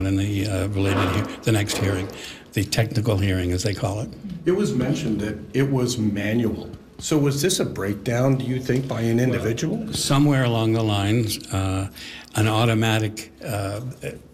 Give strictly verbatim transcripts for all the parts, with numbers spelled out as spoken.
in the uh, related, he- the next hearing, the technical hearing, as they call it. It was mentioned that it was manual. So was this a breakdown, do you think, by an individual? Somewhere along the lines, uh, an automatic uh,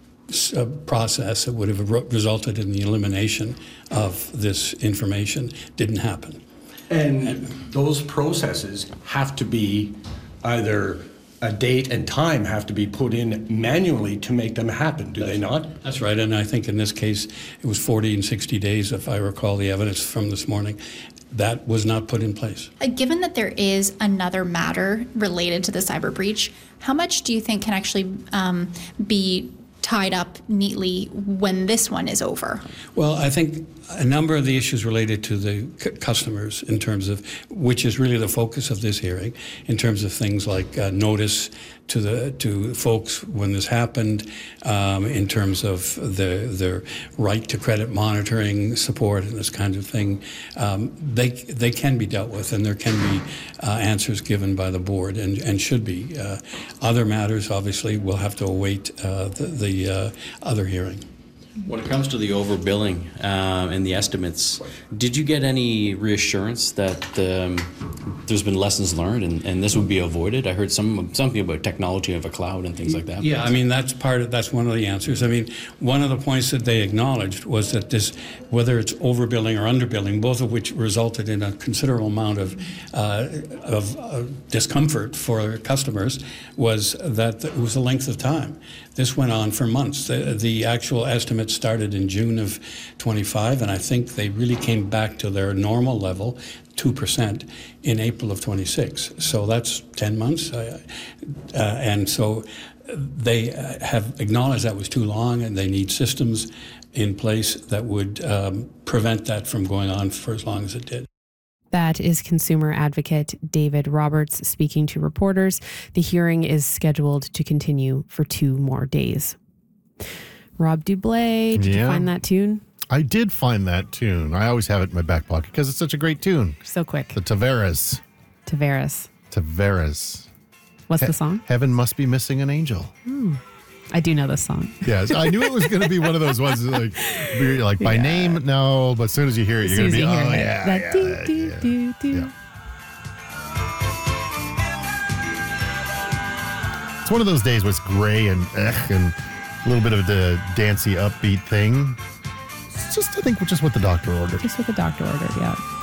s- uh, process that would have ro- resulted in the elimination of this information didn't happen. And those processes have to be either a date and time have to be put in manually to make them happen, do they not? That's right, and I think in this case, it was forty and sixty days, if I recall the evidence from this morning. That was not put in place. Uh, Given that there is another matter related to the cyber breach, how much do you think can actually um, be tied up neatly when this one is over? Well, I think a number of the issues related to the c- customers in terms of, which is really the focus of this hearing, in terms of things like uh, notice to the to folks when this happened, um, in terms of the, their right to credit monitoring support and this kind of thing, um, they they can be dealt with, and there can be uh, answers given by the board, and, and should be. Uh, other matters, obviously, will have to await uh, the, the uh, other hearing. When it comes to the overbilling uh, and the estimates, did you get any reassurance that um, there's been lessons learned and, and this would be avoided? I heard some something about technology of a cloud and things like that. Yeah, I mean, that's part of, that's one of the answers. I mean, one of the points that they acknowledged was that this, whether it's overbilling or underbilling, both of which resulted in a considerable amount of, uh, of uh, discomfort for customers, was that it was the length of time. This went on for months. The, the actual estimate started in June of twenty-five, and I think they really came back to their normal level, two percent, in April of twenty-six. So that's ten months. Uh, uh, and so they uh, have acknowledged that was too long, and they need systems in place that would um, prevent that from going on for as long as it did. That is consumer advocate David Roberts speaking to reporters. The hearing is scheduled to continue for two more days. Rob Dublé, did Yeah. you find that tune? I did find that tune. I always have it in my back pocket because it's such a great tune. So quick. The Tavares. Tavares. Tavares. What's He- the song? Heaven Must Be Missing an Angel. I do know this song. Yes, I knew it was going to be one of those ones that, like, you're like by Yeah. name, no, but as soon as you hear it, As you're soon going as to be, you oh, hear it. yeah, That yeah, doo, yeah, doo, yeah. doo, doo. Yeah. It's one of those days where it's gray and ugh, and a little bit of the dancey, upbeat thing. It's just, I think, just what the doctor ordered. Just what the doctor ordered, yeah.